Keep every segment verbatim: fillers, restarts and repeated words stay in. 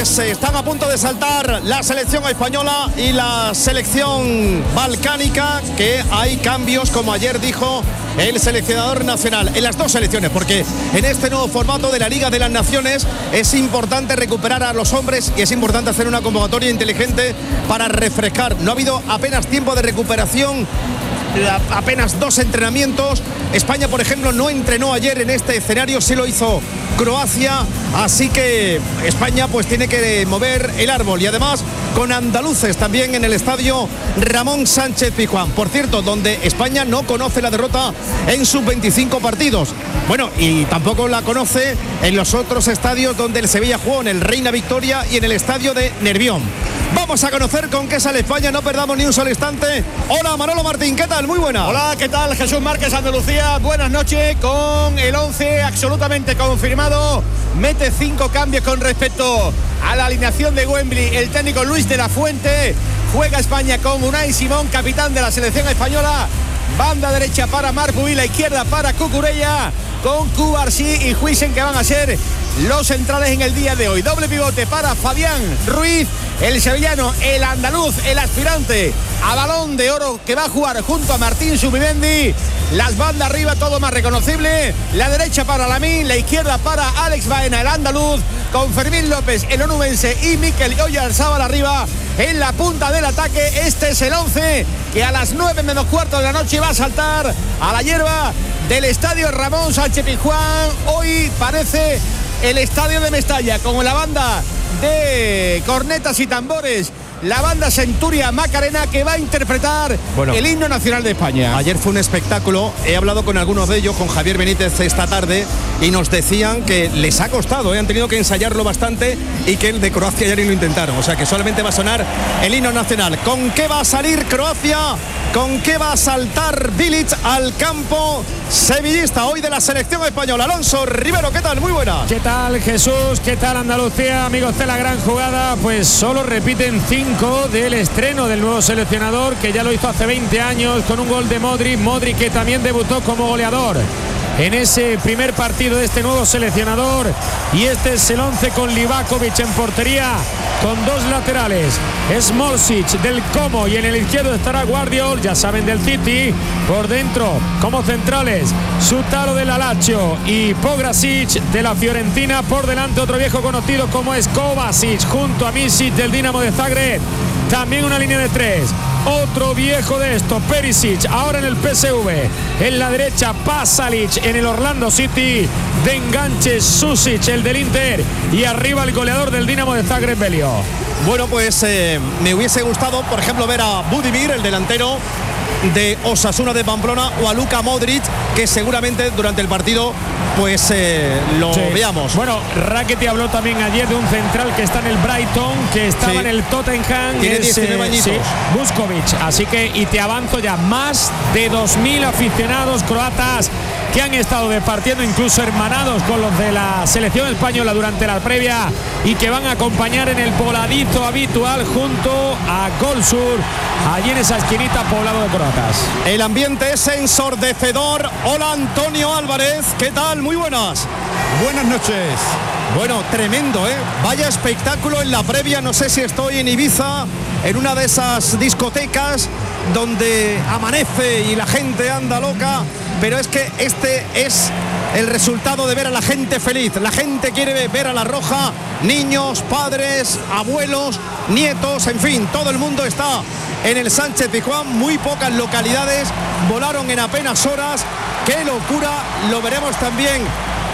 Se están a punto de saltar la selección española y la selección balcánica, que hay cambios, como ayer dijo el seleccionador nacional, en las dos selecciones, porque en este nuevo formato de la Liga de las Naciones es importante recuperar a los hombres y es importante hacer una convocatoria inteligente para refrescar. No ha habido apenas tiempo de recuperación, apenas dos entrenamientos. España, por ejemplo, no entrenó ayer en este escenario, sí lo hizo Croacia, así que España pues tiene que mover el árbol, y además con andaluces también en el estadio Ramón Sánchez Pizjuán, por cierto, donde España no conoce la derrota en sus veinticinco partidos. Bueno, y tampoco la conoce en los otros estadios donde el Sevilla jugó, en el Reina Victoria y en el estadio de Nervión. Vamos a conocer con qué sale España, no perdamos ni un solo instante. Hola, Manolo Martín, ¿qué tal? Muy buena. Hola, ¿qué tal? Jesús Márquez, Andalucía, buenas noches, con el once absolutamente confirmado. Mete cinco cambios con respecto a la alineación de Wembley el técnico Luis de la Fuente. Juega España con Unai Simón, capitán de la selección española. Banda derecha para Marc-Bouilly, la izquierda para Cucurella, con Cubarsí y Huijsen, que van a ser los centrales en el día de hoy. Doble pivote para Fabián Ruiz, el sevillano, el andaluz, el aspirante a Balón de Oro, que va a jugar junto a Martín Zubimendi. Las bandas arriba, todo más reconocible. La derecha para Lamine, la izquierda para Alex Baena, el andaluz, con Fermín López, el onubense, y Mikel Oyarzabal arriba en la punta del ataque. Este es el once que a las nueve menos cuarto de la noche va a saltar a la hierba del estadio Ramón Sánchez Pizjuán. Hoy parece el estadio de Mestalla, con la banda de cornetas y tambores, la banda Centuria Macarena, que va a interpretar bueno, el himno nacional de España. Ayer fue un espectáculo, he hablado con algunos de ellos, con Javier Benítez esta tarde, y nos decían que les ha costado, ¿eh? Han tenido que ensayarlo bastante, y que el de Croacia ayer lo intentaron, o sea que solamente va a sonar el himno nacional. ¿Con qué va a salir Croacia? ¿Con qué va a saltar Bilic al campo sevillista hoy de la selección española? Alonso Rivero, ¿qué tal? Muy buena. ¿Qué tal, Jesús? ¿Qué tal, Andalucía? Amigos de la gran jugada, pues solo repiten cinco del estreno del nuevo seleccionador, que ya lo hizo hace veinte años con un gol de Modric. Modric, que también debutó como goleador en ese primer partido de este nuevo seleccionador. Y este es el once con Livakovic en portería, con dos laterales, Smolcic del Como, y en el izquierdo estará Guardiol, ya saben, del City. Por dentro, como centrales, Sutalo del Lazio y Pograsic de la Fiorentina. Por delante, otro viejo conocido como es Kovacic, junto a Misic del Dinamo de Zagreb. También una línea de tres. Otro viejo de esto, Perisic, ahora en el P S V. En la derecha, Pasalic en el Orlando City. De enganche, Susic, el del Inter. Y arriba el goleador del Dinamo de Zagreb, Belio. Bueno, pues eh, me hubiese gustado, por ejemplo, ver a Budimir, el delantero de Osasuna de Pamplona, o a Luka Modric, que seguramente durante el partido pues eh, lo sí. veamos. Bueno, Rakitic habló también ayer de un central que está en el Brighton, que estaba sí. en el Tottenham. Tiene diecinueve añitos. Sí, Vuskovic. Así que, y te avanzo ya, más de dos mil aficionados croatas que han estado departiendo, incluso hermanados con los de la selección española durante la previa, y que van a acompañar en el voladito habitual junto a Gol Sur, allí en esa esquinita poblado de croatas. El ambiente es ensordecedor. Hola, Antonio Álvarez, ¿qué tal? Muy buenas. Buenas noches. Bueno, tremendo, ¿eh? Vaya espectáculo en la previa. No sé si estoy en Ibiza, en una de esas discotecas donde amanece y la gente anda loca, pero es que este es el resultado de ver a la gente feliz. La gente quiere ver a la Roja, niños, padres, abuelos, nietos, en fin, todo el mundo está en el Sánchez Pizjuán. Muy pocas localidades volaron en apenas horas. ¡Qué locura! Lo veremos también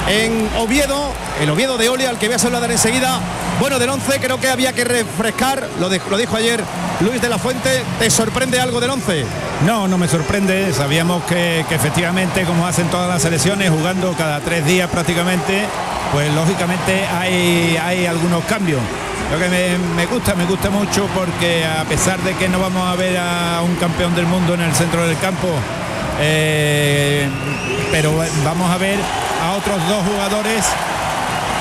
en Oviedo, el Oviedo de Olia, al que voy a saludar enseguida. Bueno, del once creo que había que refrescar, lo, de, lo dijo ayer Luis de la Fuente. ¿Te sorprende algo del once? No, no me sorprende. Sabíamos que, que efectivamente, como hacen todas las selecciones, jugando cada tres días prácticamente, pues lógicamente hay, hay algunos cambios. Lo que me, me gusta, me gusta mucho, porque a pesar de que no vamos a ver a un campeón del mundo en el centro del campo, eh, pero vamos a ver a otros dos jugadores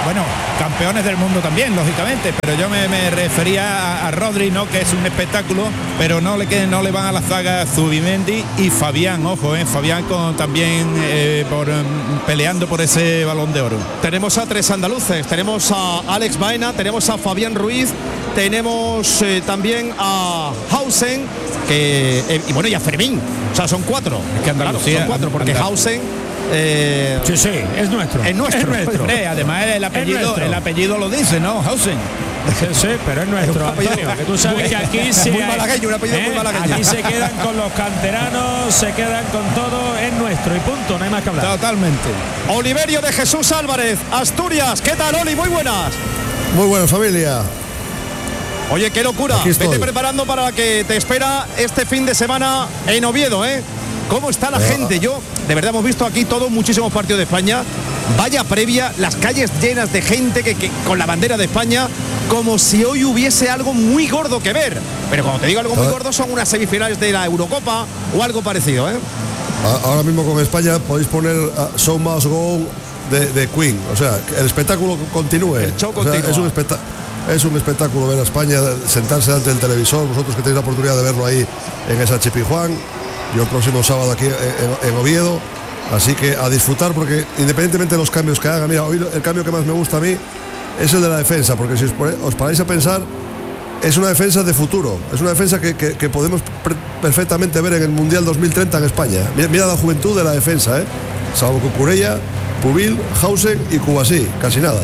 bueno, campeones del mundo también, lógicamente, pero yo me, me refería a, a Rodri, ¿no? Que es un espectáculo, pero no le queden, no le van a la zaga Zubimendi y Fabián, ojo, eh, Fabián con también eh, por, um, peleando por ese Balón de Oro. Tenemos a tres andaluces, tenemos a Alex Baena, tenemos a Fabián Ruiz, tenemos eh, también a Hausen, que eh, y bueno, y a Fermín, o sea, son cuatro. Es que Andalucía, claro, son cuatro, porque Andal- Hausen Eh, Sí, sí, es nuestro. Es nuestro. Es nuestro. Eh, además el apellido, el apellido lo dice, ¿no? Hausen. Sí, sí, pero es nuestro, Antonio. Que tú sabes que aquí se muy malagueño, un apellido muy malagueño. Aquí se quedan con los canteranos, se quedan con todo, es nuestro y punto, no hay más que hablar. Totalmente. Oliverio de Jesús Álvarez, Asturias. ¿Qué tal, Oli? Muy buenas. Muy buena familia. Oye, qué locura. Aquí estoy. Vete preparando para la que te espera este fin de semana en Oviedo, ¿eh? ¿Cómo está la Ah. gente? Yo, de verdad, hemos visto aquí todos muchísimos partidos de España. Vaya previa, las calles llenas de gente que, que con la bandera de España, como si hoy hubiese algo muy gordo que ver. Pero cuando te digo algo muy Ah. gordo, son unas semifinales de la Eurocopa o algo parecido, ¿eh? A- Ahora mismo con España podéis poner uh, Show Must Go On de, de Queen. O sea, que el espectáculo continúe. El show O sea, continúa. es, un espectá- es un espectáculo ver a España, sentarse delante del televisor. Vosotros que tenéis la oportunidad de verlo ahí en esa Chipijuán. Yo el próximo sábado aquí en, en Oviedo. Así que a disfrutar, porque independientemente de los cambios que hagan, mira, hoy el cambio que más me gusta a mí es el de la defensa, porque si os, pone- os paráis a pensar, es una defensa de futuro, es una defensa que, que- que podemos pre- perfectamente ver en el Mundial dos mil treinta en España. Mira, mira la juventud de la defensa, ¿eh? Salvo Cucurella, Pubil, Hausen y Cubasí, casi nada.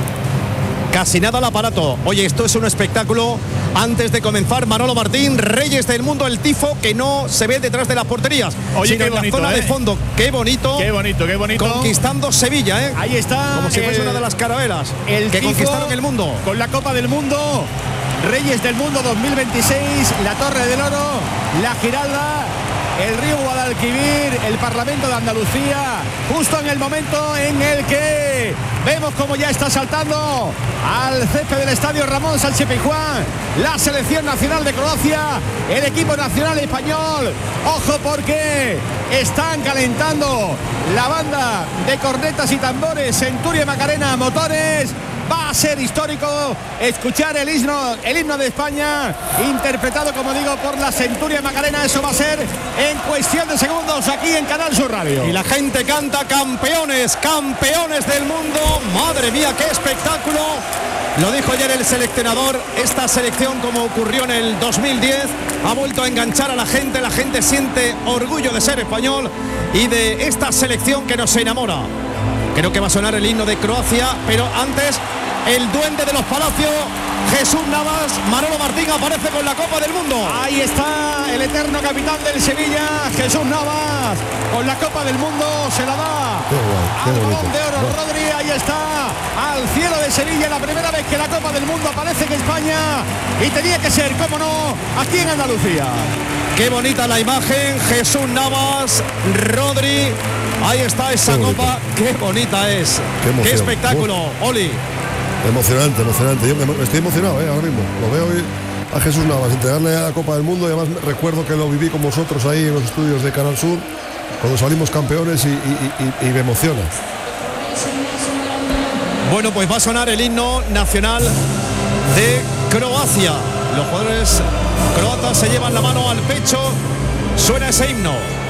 Casi nada al aparato. Oye, esto es un espectáculo. Antes de comenzar, Manolo Martín, Reyes del Mundo, el tifo que no se ve detrás de las porterías, Oye, sino qué en bonito, la zona ¿eh? de fondo. Qué bonito. Qué bonito, qué bonito. Conquistando Sevilla, ¿eh? Ahí está. Como si fuese el- una de las carabelas el que tifo conquistaron el mundo. Con la Copa del Mundo, Reyes del Mundo dos mil veintiséis, la Torre del Oro, la Giralda, el río Guadalquivir, el Parlamento de Andalucía, justo en el momento en el que vemos como ya está saltando al césped del estadio Ramón Sánchez Pizjuán la selección nacional de Croacia, el equipo nacional español. Ojo, porque están calentando la banda de cornetas y tambores Centuria Macarena Motores. Va a ser histórico escuchar el himno, el himno de España, interpretado, como digo, por la Centuria Macarena. Eso va a ser en cuestión de segundos aquí en Canal Sur Radio. Y la gente canta campeones, campeones del mundo. Madre mía, qué espectáculo. Lo dijo ayer el seleccionador. Esta selección, como ocurrió en el dos mil diez, ha vuelto a enganchar a la gente. La gente siente orgullo de ser español y de esta selección que nos enamora. Creo que va a sonar el himno de Croacia, pero antes el duende de los palacios, Jesús Navas. Manolo Martín aparece con la Copa del Mundo. Ahí está el eterno capitán del Sevilla, Jesús Navas, con la Copa del Mundo. Se la da Qué guay, qué al bonito. Balón de Oro, Guau. Rodri. Ahí está, al cielo de Sevilla, la primera vez que la Copa del Mundo aparece en España, y tenía que ser, cómo no, aquí en Andalucía. Qué bonita la imagen, Jesús Navas, Rodri. Ahí está esa Qué bonito. copa, qué bonita es. Qué emoción. espectáculo, Oli. Emocionante, emocionante. Yo me- estoy emocionado, ¿eh? Ahora mismo. Lo veo hoy a Jesús Navas entregarle a la Copa del Mundo, y además recuerdo que lo viví con vosotros ahí en los estudios de Canal Sur cuando salimos campeones, y, y- y- y me emociona. Bueno, pues va a sonar el himno nacional de Croacia. Los jugadores croatas se llevan la mano al pecho. Suena ese himno.